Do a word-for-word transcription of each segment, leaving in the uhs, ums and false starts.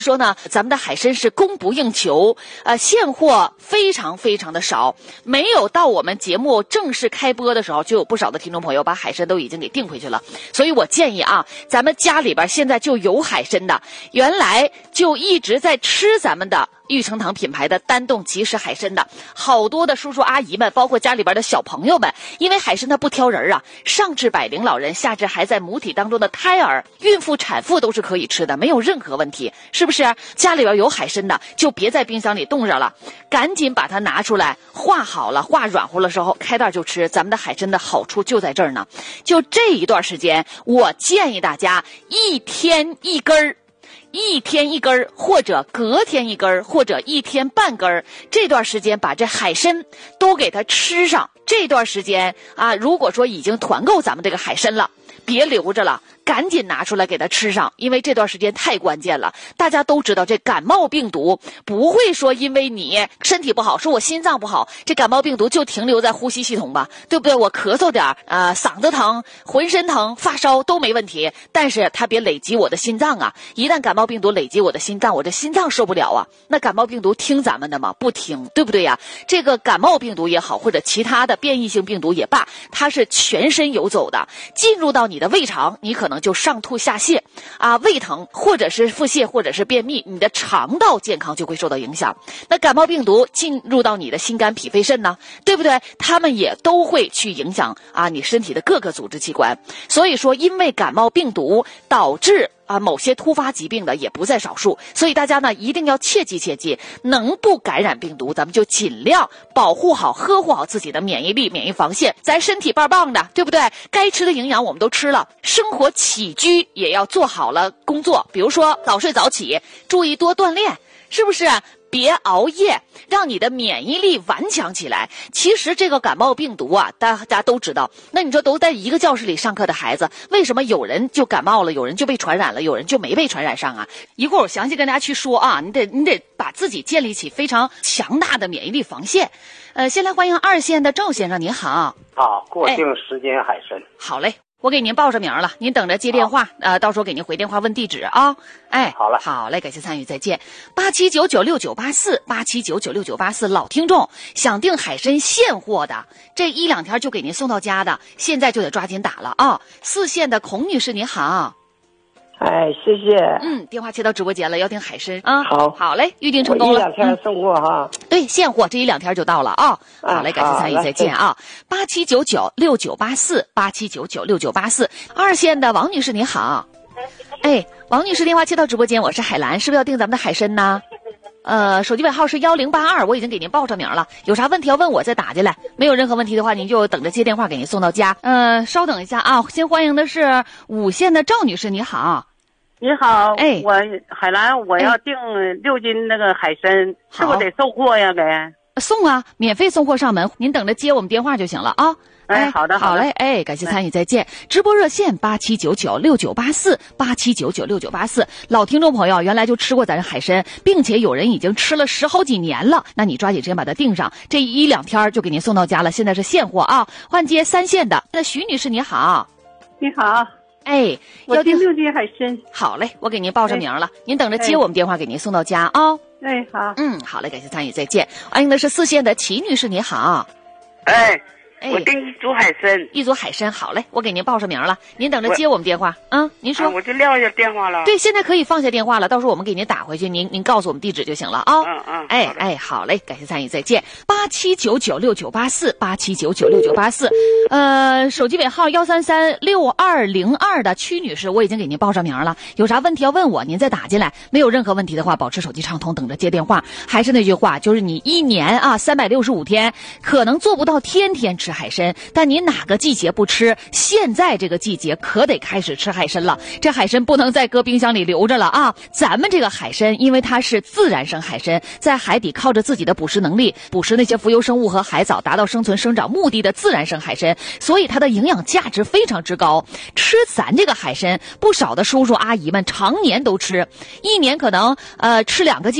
说呢，咱们的海参是供不应求，呃，现货非常非常的少，没有到我们节目正式开播的时候，就有不少的听众朋友把海参都已经给订回去了。所以我建议啊，咱们家里边现在就有海参的，原来就一直在吃咱们的玉成堂品牌的单冻即食海参的，好多的叔叔阿姨们，包括家里边的小朋友们，因为海参它不挑人啊，上至百龄老人，下至还在母体当中的胎儿、孕妇、产妇都是可以吃的，没有任何问题，是不是？家里边有海参的，就别在冰箱里冻着了，赶紧把它拿出来，化好了，化软乎了之后，开袋就吃。咱们的海参的好处就在这儿呢。就这一段时间，我建议大家一天一根儿。一天一根儿，或者隔天一根儿，或者一天半根儿，这段时间把这海参都给它吃上。这段时间啊，如果说已经团购咱们这个海参了，别留着了，赶紧拿出来给它吃上，因为这段时间太关键了。大家都知道，这感冒病毒不会说因为你身体不好，说我心脏不好，这感冒病毒就停留在呼吸系统吧，对不对？我咳嗽点呃，嗓子疼，浑身疼，发烧都没问题，但是它别累积我的心脏啊！一旦感冒病毒累积我的心脏，我这心脏受不了啊！那感冒病毒听咱们的吗？不听，对不对呀？这个感冒病毒也好，或者其他的变异性病毒也罢，它是全身游走的，进入到你的胃肠，你可能就上吐下泻啊，胃疼，或者是腹泻，或者是便秘，你的肠道健康就会受到影响。那感冒病毒进入到你的心肝脾肺肾呢，对不对？他们也都会去影响啊你身体的各个组织器官。所以说，因为感冒病毒导致啊，某些突发疾病的也不在少数，所以大家呢一定要切记切记，能不感染病毒，咱们就尽量保护好、呵护好自己的免疫力、免疫防线。咱身体棒棒的，对不对？该吃的营养我们都吃了，生活起居也要做好了工作，比如说早睡早起，注意多锻炼，是不是？别熬夜，让你的免疫力顽强起来。其实这个感冒病毒啊，大家都知道。那你说都在一个教室里上课的孩子，为什么有人就感冒了，有人就被传染了，有人就没被传染上啊？一会儿我详细跟大家去说啊，你得你得把自己建立起非常强大的免疫力防线。呃，先来欢迎二线的赵先生，您好。 好，过境时间海参。 好嘞。我给您报上名了，您等着接电话，呃，到时候给您回电话问地址啊。哎， 好了， 好嘞，感谢参与，再见。八七九九六九八四，八七九九六九八四，老听众想订海参现货的，这一两天就给您送到家的，现在就得抓紧打了啊。四线的孔女士，您好。 哎，谢谢。 嗯，电话接到直播间了，要订海参啊。 好， 好嘞，预定成功了。 一两天送货哈、嗯。 对，现货这一两天就到了啊。 啊好嘞，感谢参与，再见啊。八七九九六九八四，八七九九六九八四。二线的王女士你好。哎，王女士电话接到直播间，我是海兰，是不是要订咱们的海参呢？呃，手机尾号是幺零八二，我已经给您报上名了。有啥问题要问我再打进来，没有任何问题的话，您就等着接电话给您送到家。呃，稍等一下啊，先欢迎的是五线的赵女士，你好。 你好， 哎， 我海兰，我要订六斤那个海参，是不是得送货呀？给送啊，免费送货上门，您等着接我们电话就行了啊。 哎，好的， 好嘞，哎，感谢参与，再见。直播热线八七九九六九八四，八七九九六九八四。老听众朋友，原来就吃过咱海参，并且有人已经吃了十好几年了，那你抓紧时间把它订上，这一两天就给您送到家了。现在是现货啊。换接三线的，那徐女士你好。 你好。 哎， 我订六斤海参。 好嘞，我给您报上名了，您等着接我们电话给您送到家啊。 哎，好。 嗯，好嘞，感谢参与，再见。欢迎的是四线的齐女士，你好。 哎， 哎我订一组海参。 一组海参，好嘞，我给您报上名了，您等着接我们电话。嗯，您说、 啊。我就撂下电话了。 对，现在可以放下电话了，到时候我们给您打回去，您您告诉我们地址就行了啊。 嗯嗯。 哎哎，好嘞，感谢参与，再见。八七九九六九八四，八七九九六九八四。呃，手机尾号幺三三六二零二的曲女士，我已经给您报上名了，有啥问题要问我，您再打进来。没有任何问题的话，保持手机畅通，等着接电话。还是那句话，就是你一年啊三百六十五天，可能做不到天天吃海参，但你哪个季节不吃？现在这个季节可得开始吃海参了。这海参不能再搁冰箱里留着了啊！咱们这个海参，因为它是自然生海参，在海底靠着自己的捕食能力，捕食那些浮游生物和海藻，达到生存生长目的的自然生海参，所以它的营养价值非常之高。吃咱这个海参，不少的叔叔阿姨们常年都吃，一年可能呃吃两个季节。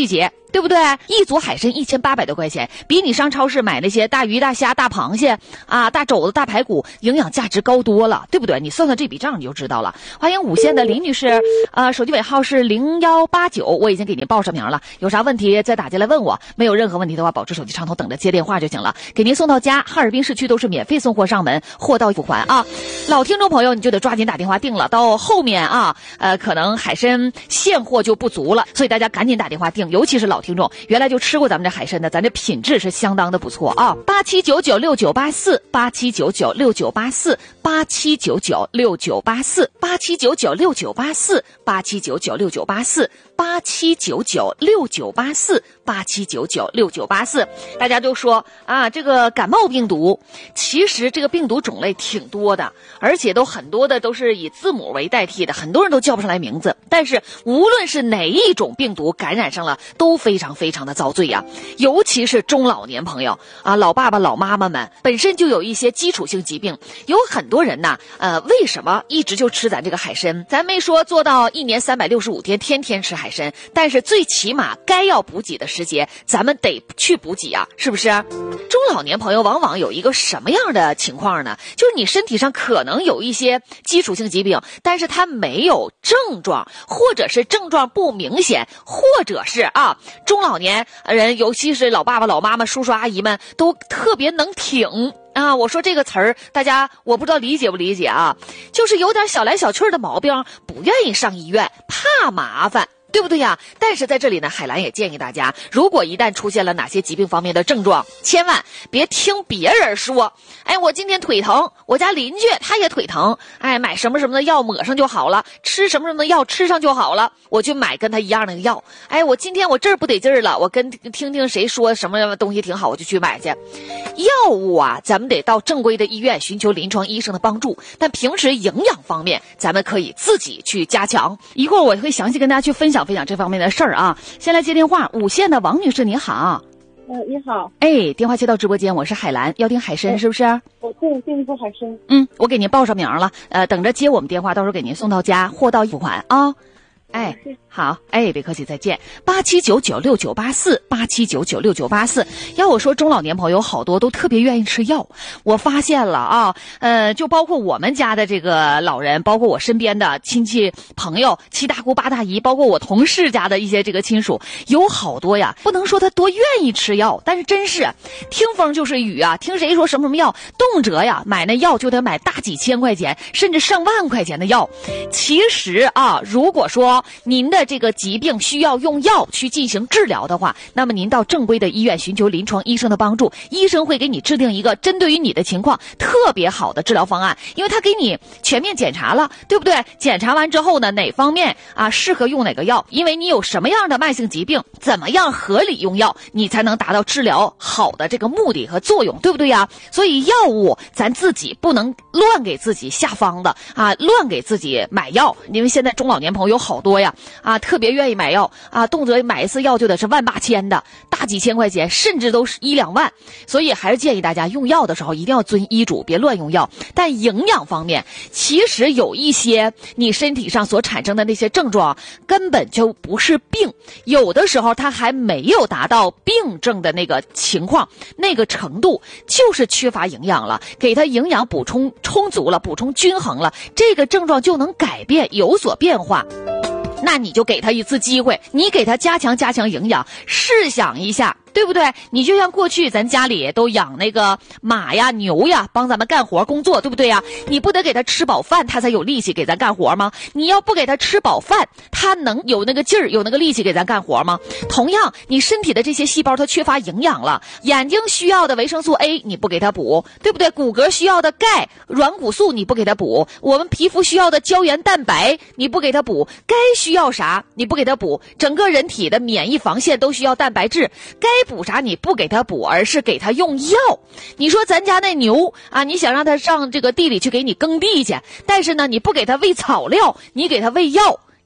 对不对？一组海参一千八百多块钱，比你上超市买那些大鱼大虾大螃蟹啊大肘子大排骨营养价值高多了，对不对？你算算这笔账你就知道了。欢迎五线的林女士，呃手机尾号是零一八九，我已经给您报上名了，有啥问题再打进来问我，没有任何问题的话保持手机畅通，等着接电话就行了，给您送到家，哈尔滨市区都是免费送货上门，货到付款啊。老听众朋友你就得抓紧打电话订了，到后面啊呃可能海参现货就不足了，所以大家赶紧打电话订，尤其是老听众原来就吃过咱们这海参的，咱这品质是相当的不错啊。八七九九六九八四八七九九六九八四八七九九六九八四八七九九六九八四八七九九六九八四八七九九六九八四八七九九六九八四。大家就说啊，这个感冒病毒，其实这个病毒种类挺多的，而且都很多的都是以字母为代替的，很多人都叫不上来名字。但是无论是哪一种病毒感染上了，都非常非常的遭罪呀、啊。尤其是中老年朋友啊，老爸爸老妈妈们本身就有一些基础性疾病，有很多人呐，呃，为什么一直就吃咱这个海参？咱没说做到一年三百六十五天天天吃海参，但是最起码该要补给的时节，咱们得去补给啊，是不是？中老年朋友往往有一个什么样的情况呢？就是你身体上可能有一些基础性疾病，但是它没有症状，或者是症状不明显，或者是啊，中老年人，尤其是老爸爸、老妈妈、叔叔阿姨们，都特别能挺。啊，我说这个词儿，大家我不知道理解不理解啊？就是有点小来小去的毛病，不愿意上医院，怕麻烦。对不对呀？但是在这里呢，海兰也建议大家，如果一旦出现了哪些疾病方面的症状，千万别听别人说，哎，我今天腿疼，我家邻居他也腿疼，哎，买什么什么的药抹上就好了，吃什么什么的药吃上就好了，我去买跟他一样的药。哎，我今天我这儿不得劲儿了，我跟听听谁说什么东西挺好，我就去买去。药物啊，咱们得到正规的医院寻求临床医生的帮助，但平时营养方面，咱们可以自己去加强。一会儿我会详细跟大家去分享分享这方面的事儿啊。先来接电话，五线的王女士您好。 呃，你好。 哎，电话接到直播间，我是海兰，要订海参是不是？ 我订订一份海参。 嗯，我给您报上名了，呃，等着接我们电话，到时候给您送到家，货到付款啊。哎，好，哎，别客气，再见。八七九九六九八四，八七九九六九八四。要我说，中老年朋友好多都特别愿意吃药。我发现了啊，呃，就包括我们家的这个老人，包括我身边的亲戚朋友、七大姑八大姨，包括我同事家的一些这个亲属，有好多呀。不能说他多愿意吃药，但是真是听风就是雨啊。听谁说什么什么药，动辄呀买那药就得买大几千块钱，甚至上万块钱的药。其实啊，如果说您的这个疾病需要用药去进行治疗的话，那么您到正规的医院寻求临床医生的帮助，医生会给你制定一个针对于你的情况特别好的治疗方案，因为他给你全面检查了，对不对？检查完之后呢，哪方面啊适合用哪个药，因为你有什么样的慢性疾病，怎么样合理用药，你才能达到治疗好的这个目的和作用，对不对呀？所以药物咱自己不能乱给自己下方的啊，乱给自己买药，因为现在中老年朋友好多呀，啊，特别愿意买药啊，动辄买一次药就得是万八千的，大几千块钱，甚至都是一两万。所以还是建议大家用药的时候一定要遵医嘱，别乱用药。但营养方面，其实有一些你身体上所产生的那些症状根本就不是病，有的时候它还没有达到病症的那个情况，那个程度就是缺乏营养了，给它营养补充充足了，补充均衡了，这个症状就能改变，有所变化。那你就给他一次机会，你给他加强加强营养，试想一下，对不对？你就像过去咱家里都养那个马呀牛呀帮咱们干活工作，对不对呀？你不得给他吃饱饭他才有力气给咱干活吗？你要不给他吃饱饭，他能有那个劲儿有那个力气给咱干活吗？同样你身体的这些细胞它缺乏营养了，眼睛需要的维生素 A 你不给他补，对不对？骨骼需要的钙软骨素你不给他补，我们皮肤需要的胶原蛋白你不给他补，该需要啥你不给他补，整个人体的免疫防线都需要蛋白质，该补啥你不给他补，而是给他用药。你说咱家那牛啊，你想让他上这个地里去给你耕地去，但是呢你不给他喂草料，你给他喂药，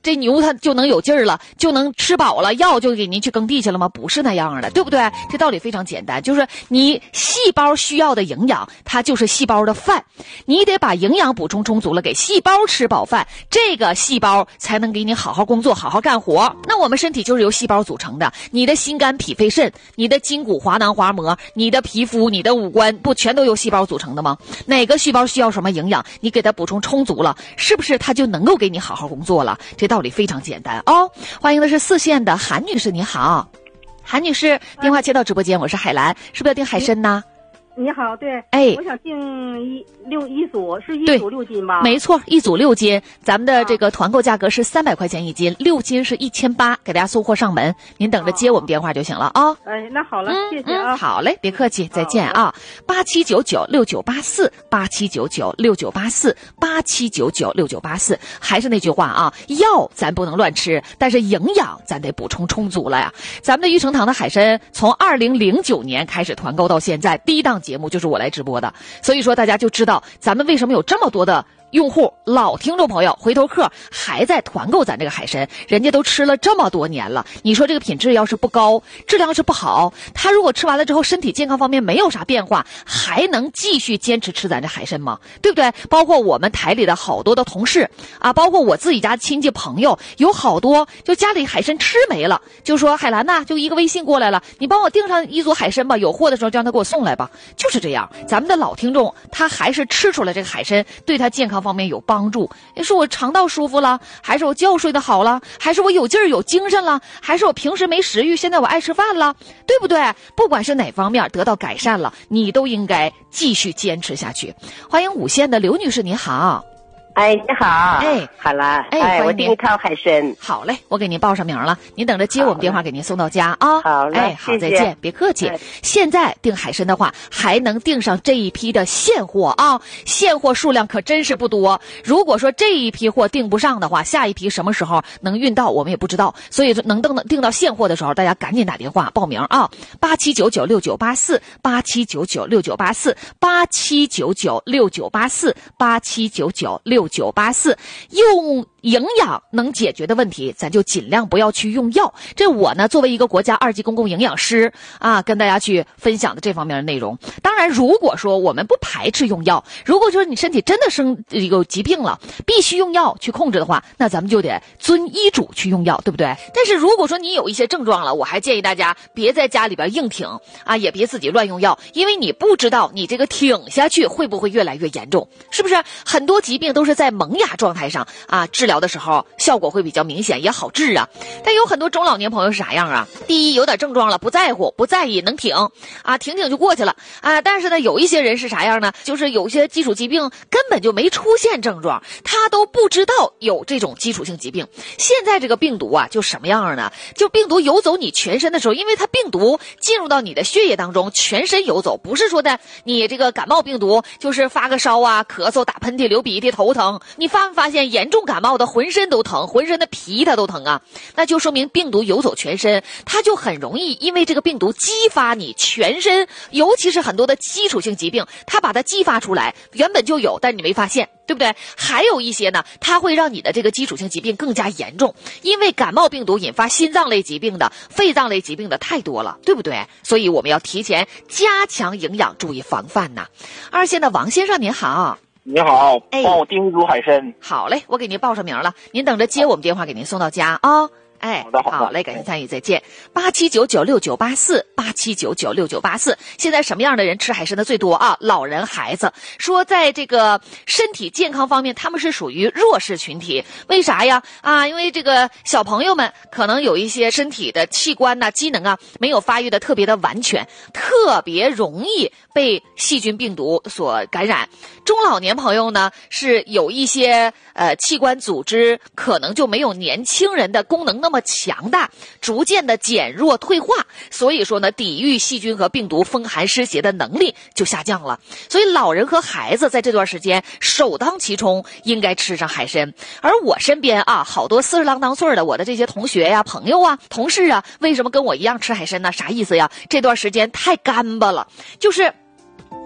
这牛它就能有劲儿了，就能吃饱了，药就给您去耕地去了吗？不是那样的，对不对？这道理非常简单，就是你细胞需要的营养，它就是细胞的饭，你得把营养补充充足了，给细胞吃饱饭，这个细胞才能给你好好工作，好好干活。那我们身体就是由细胞组成的，你的心肝脾肺肾，你的筋骨滑囊滑膜，你的皮肤，你的五官，不全都由细胞组成的吗？哪个细胞需要什么营养，你给它补充充足了，是不是它就能够给你好好工作了？这道理非常简单哦。欢迎的是四线的韩女士，你好。韩女士，电话接到直播间，我是海兰，是不是要订海参呢？ 你好，对， 哎， 我想订一六一组，是一组六斤吧？ 没错，一组六斤，咱们的这个团购价格是三百块钱一斤，六斤是一千八，给大家送货上门，您等着接我们电话就行了啊。哦、 哎，那好了， 嗯、 谢谢啊、 嗯。好嘞，别客气，再见啊。八七九九六九八四，八七九九六九八四，八七九九六九八四。还是那句话啊，药咱不能乱吃，但是营养咱得补充充足了呀。咱们的玉成堂的海参从二零零九年开始团购到现在，第一档节目就是我来直播的，所以说大家就知道咱们为什么有这么多的用户老听众朋友回头客还在团购咱这个海参，人家都吃了这么多年了，你说这个品质要是不高，质量要是不好，他如果吃完了之后身体健康方面没有啥变化，还能继续坚持吃咱这海参吗？对不对？包括我们台里的好多的同事啊，包括我自己家亲戚朋友，有好多就家里海参吃没了，就说海兰呐，就一个微信过来了，你帮我订上一组海参吧，有货的时候就让他给我送来吧，就是这样。咱们的老听众他还是吃出来这个海参对他健康方面有帮助，是我肠道舒服了，还是我觉睡得好了，还是我有劲儿有精神了，还是我平时没食欲现在我爱吃饭了，对不对？不管是哪方面得到改善了，你都应该继续坚持下去。欢迎五线的刘女士，你好。 哎，你好， 哎， 好了， 哎， 哎我订一套海参。 好嘞，我给您报上名了，您等着接我们电话给您送到家啊。 好嘞， 哎，好， 谢谢再见，别客气。现在订海参的话，还能订上这一批的现货啊，现货数量可真是不多。如果说这一批货订不上的话，下一批什么时候能运到，我们也不知道。所以能订订到现货的时候，大家赶紧打电话报名啊，八七九九六九八四，八七九九六九八四，八七九九六九八四，八七九九六九八四。用营养能解决的问题，咱就尽量不要去用药。这我呢，作为一个国家二级公共营养师啊，跟大家去分享的这方面的内容。当然，如果说我们不排斥用药，如果说你身体真的生有疾病了，必须用药去控制的话，那咱们就得遵医嘱去用药，对不对？但是如果说你有一些症状了，我还建议大家别在家里边硬挺啊，也别自己乱用药，因为你不知道你这个挺下去会不会越来越严重，是不是？很多疾病都是在萌芽状态上啊，治疗的时候效果会比较明显，也好治啊。但有很多中老年朋友是啥样啊？第一，有点症状了不在乎不在意，能挺啊，挺挺就过去了啊。但是呢，有一些人是啥样呢？就是有些基础疾病根本就没出现症状，他都不知道有这种基础性疾病。现在这个病毒啊，就什么样呢？就病毒游走你全身的时候，因为它病毒进入到你的血液当中，全身游走，不是说的你这个感冒病毒就是发个烧啊、咳嗽、打喷嚏、流鼻涕、头疼。你发没发现严重感冒的浑身都疼，浑身的皮它都疼啊？那就说明病毒游走全身，它就很容易因为这个病毒激发你全身，尤其是很多的基础性疾病，它把它激发出来，原本就有，但你没发现，对不对？还有一些呢，它会让你的这个基础性疾病更加严重，因为感冒病毒引发心脏类疾病的、肺脏类疾病的太多了，对不对？所以我们要提前加强营养，注意防范呐。二线的王先生您好。 你好， 哎， 帮我订一组海参。 好嘞，我给您报上名了，您等着接我们电话给您送到家啊。哦哎， 好的好的， 好嘞，感谢参与，再见。八七九九六九八四，八七九九六九八四。现在什么样的人吃海参的最多啊？老人、孩子。说在这个身体健康方面，他们是属于弱势群体。为啥呀？啊，因为这个小朋友们可能有一些身体的器官呐、机能啊，没有发育的特别的完全，特别容易被细菌病毒所感染。中老年朋友呢，是有一些呃器官组织可能就没有年轻人的功能那么强大，逐渐的减弱退化，所以说呢，抵御细菌和病毒风寒湿邪的能力就下降了。所以老人和孩子在这段时间首当其冲应该吃上海参。而我身边啊，好多四十郎当岁的我的这些同学呀、朋友啊、同事啊，为什么跟我一样吃海参呢？啥意思呀？这段时间太干巴了，就是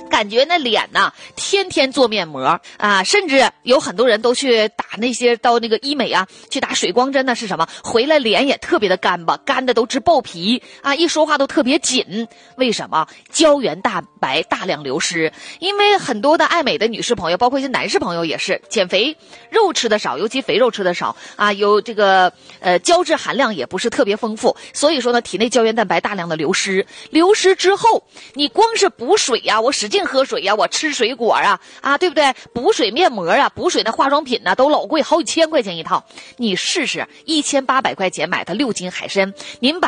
感觉那脸呐，天天做面膜啊，甚至有很多人都去打那些到那个医美啊，去打水光针呢，是什么？回来脸也特别的干巴，干的都直爆皮啊，一说话都特别紧。为什么？胶原蛋白大量流失。因为很多的爱美的女士朋友，包括一些男士朋友也是减肥，肉吃的少，尤其肥肉吃的少啊，有这个呃胶质含量也不是特别丰富，所以说呢，体内胶原蛋白大量的流失。流失之后，你光是补水呀、啊，我使劲喝水呀、啊，我吃水果啊，啊，对不对？补水面膜啊，补水的化妆品呢、啊，都老贵，好几千块钱一套。你试试，一千八百块钱买的六斤海参，您把